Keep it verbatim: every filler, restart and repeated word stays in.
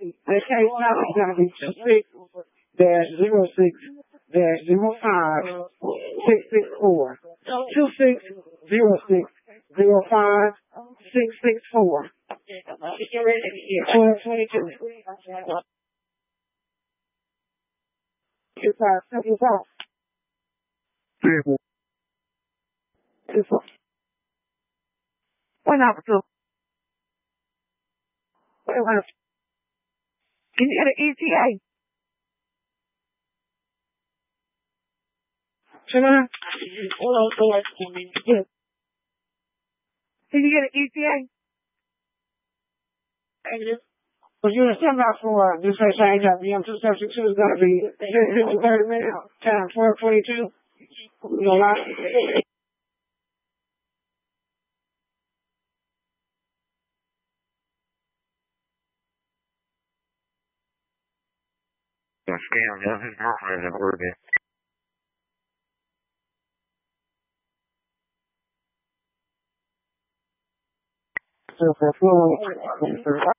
Okay, now it's going to be six dash zero six dash zero five six six four. Two six zero six zero five six six four. Twenty twenty two. Two five seven four. Two four. One number two. Wait, wait. Can you get an E T A? Can I? Yes. Can you get an E T A? Well, you understand about for this way saying that the M two seventy-two is going to be thirty minutes, time four twenty-two. You know, like, scam, yeah, his girlfriend at work. So for full